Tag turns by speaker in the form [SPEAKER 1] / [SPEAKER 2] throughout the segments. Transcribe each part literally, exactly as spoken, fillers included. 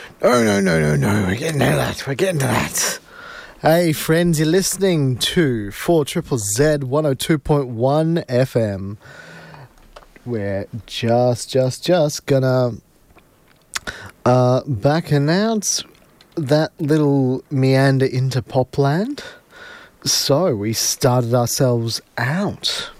[SPEAKER 1] Oh, no, no, no, no. We're getting to that. We're getting to that. Hey, friends, you're listening to four Triple Z one oh two point one F M. We're just, just, just gonna uh, back announce that little meander into Popland. So, we started ourselves out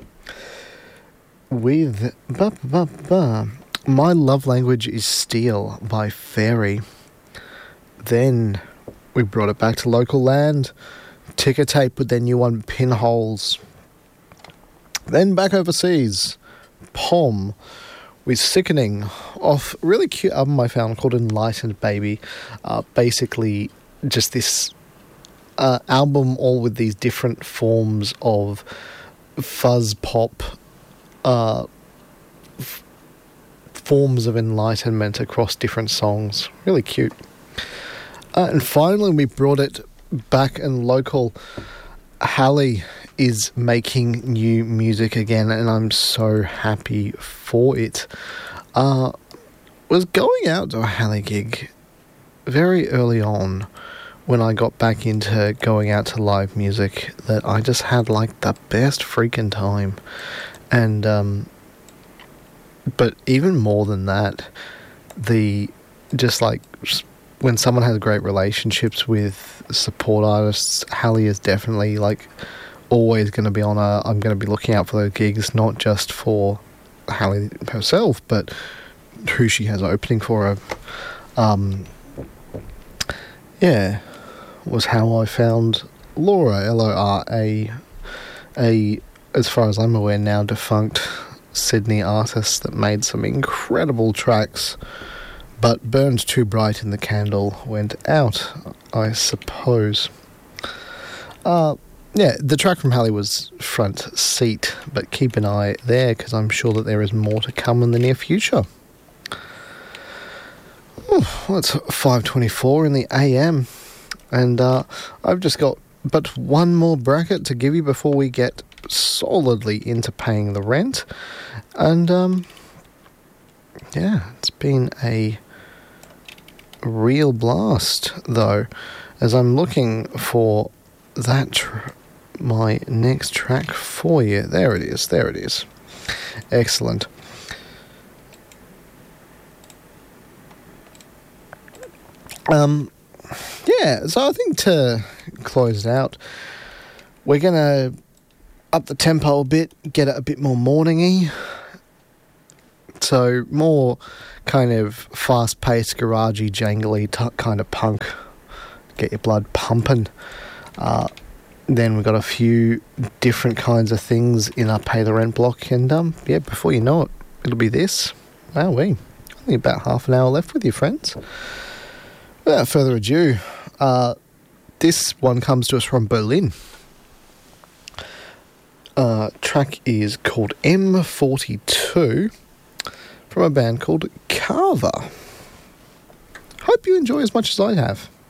[SPEAKER 1] with ba, ba, ba, My Love Language is Steel by Fairy. Then we brought it back to local land, Ticker Tape with their new one, Pinholes. Then back overseas, Pom with Sickening, off a really cute album I found called Enlightened Baby. Uh, basically, just this uh, album all with these different forms of fuzz pop, uh, f- forms of enlightenment across different songs. Really cute. Uh, and finally, we brought it back and local. Hallie is making new music again, and I'm so happy for it. Uh, was going out to a Hallie gig very early on when I got back into going out to live music that I just had like the best freaking time. And, um, but even more than that, the, just like, when someone has great relationships with support artists, Hallie is definitely like always going to be on a, I'm going to be looking out for those gigs, not just for Hallie herself, but who she has opening for her. Um, yeah, was how I found Laura, L O R A, a, as far as I'm aware now, defunct Sydney artist that made some incredible tracks. But burned too bright and the candle went out, I suppose. Uh, yeah, the track from Hallie was Front Seat, but keep an eye there because I'm sure that there is more to come in the near future. Oh, well, it's five twenty-four in the A M, and uh, I've just got but one more bracket to give you before we get solidly into paying the rent. And, um, yeah, it's been a real blast, though, as I'm looking for that tr- my next track for you. There it is, there it is. Excellent. Um, yeah, so I think to close it out, we're going to up the tempo a bit, get it a bit more morning-y. So more kind of fast-paced, garagey, jangly t- kind of punk. Get your blood pumping. Uh, then we've got a few different kinds of things in our pay the rent block. And um, yeah, before you know it, it'll be this. Wow, we only about half an hour left with you, friends. Without further ado, uh, this one comes to us from Berlin. Uh, track is called M forty-two. From a band called Carver. Hope you enjoy as much as I have.